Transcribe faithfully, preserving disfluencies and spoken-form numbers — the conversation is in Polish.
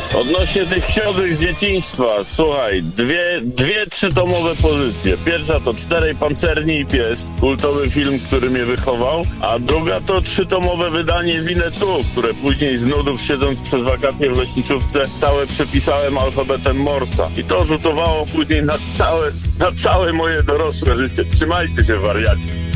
Odnośnie tych książek z dzieciństwa, słuchaj, dwie, dwie trzytomowe pozycje. Pierwsza to Czterej Pancerni i Pies, kultowy film, który mnie wychował, a druga to trzytomowe wydanie Winnetou, które później z nudów, siedząc przez wakacje w leśniczówce, całe przepisałem alfabetem Morsa. I to rzutowało później na całe, na całe moje dorosłe życie. Trzymajcie się, wariaci.